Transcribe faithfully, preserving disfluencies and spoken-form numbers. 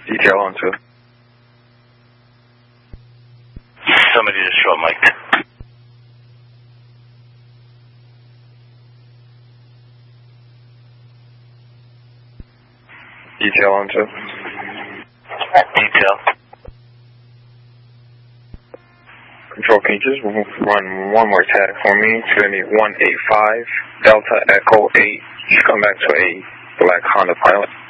Detail on two. Somebody just short mic'd. Detail on two. Detail. Control, can you just run one more tag for me? It's going to be one eight five Delta Echo eight. You come back to a black Honda Pilot.